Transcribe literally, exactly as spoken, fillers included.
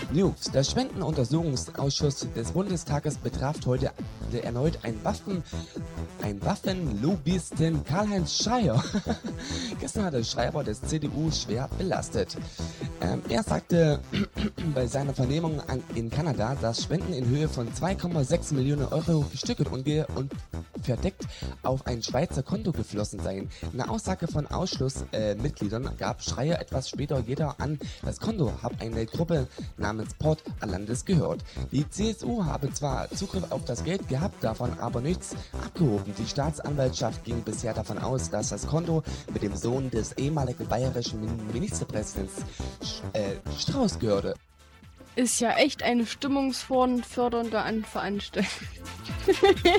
News. Der Spendenuntersuchungsausschuss des Bundestages betraf heute erneut einen Waffen, ein Waffenlobbyisten Karl-Heinz Schreier. Gestern hat der Schreiber des C D U schwer belastet. Ähm, er sagte bei seiner Vernehmung an, in Kanada, dass Spenden in Höhe von zwei Komma sechs Millionen Euro gestückelt und, ge und verdeckt auf ein Schweizer Konto geflossen seien. Eine Aussage von Ausschussmitgliedern äh, gab Schreier etwas später jeder an, das Konto habe eine Gruppe namens Port Alandes gehört. Die C S U habe zwar Zugriff auf das Geld gehabt, davon aber nichts abgehoben. Die Staatsanwaltschaft ging bisher davon aus, dass das Konto mit dem Sohn des ehemaligen bayerischen Ministerpräsidents äh, Strauß gehörte. Ist ja echt eine stimmungsfördernde Veranstaltung.